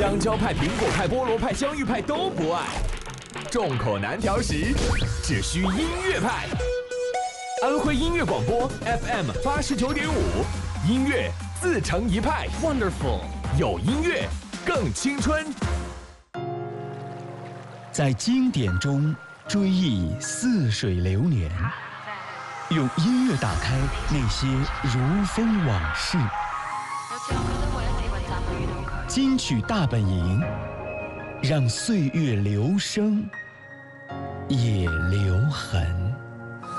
香蕉派、苹果派、菠萝派、香芋派都不爱，众口难调时，只需音乐派。安徽音乐广播 FM 89.5，音乐自成一派 ，Wonderful， 有音乐更青春。 在经典中追忆似水流年，用音乐打开那些如风往事。金曲大本营，让岁月留声，也留痕。